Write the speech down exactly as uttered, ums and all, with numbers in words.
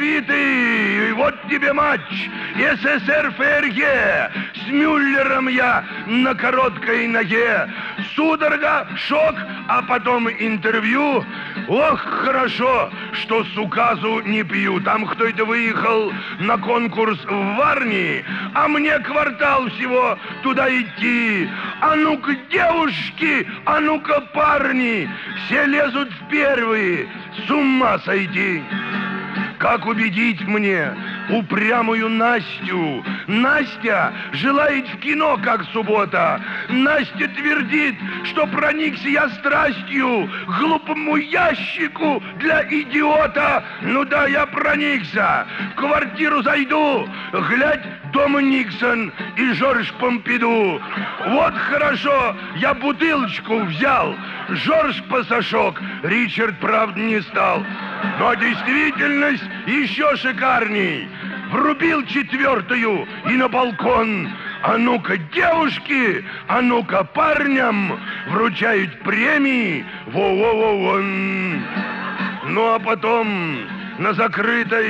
деловитый, вот тебе матч. СССР ФРГ, с Мюллером я на короткой ноге. Судорога, шок, а потом интервью. Ох, хорошо, что с указу не пью. Там кто-то выехал на конкурс в Варни, а мне квартал всего туда идти. А ну-ка, девушки, а ну-ка, парни, все лезут в первые, с ума сойти. Как убедить мне упрямую Настю? Настя желает в кино, как суббота. Настя твердит, что проникся я страстью к глупому ящику для идиота. Ну да, я проникся. В квартиру зайду, глядь, Том Никсон и Жорж Помпиду. Вот хорошо, я бутылочку взял. Жорж Пасашок, Ричард, правда, не стал. Но действительность еще шикарней. Врубил четвертую и на балкон. А ну-ка, девушки, а ну-ка, парням вручают премии. Во-во-во-вон. Ну, а потом на закрытой